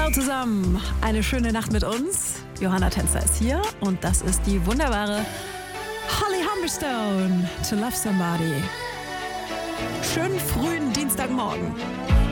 Hallo zusammen, eine schöne Nacht mit uns. Johanna Tänzer ist hier und das ist die wunderbare Holly Humberstone, To Love Somebody. Schönen frühen Dienstagmorgen.